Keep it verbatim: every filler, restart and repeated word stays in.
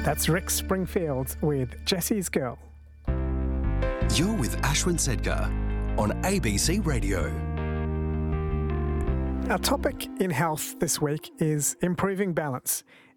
That's Rick Springfield with Jesse's Girl. You're with Ashwin Sedkar on A B C Radio. Our topic in health this week is improving balance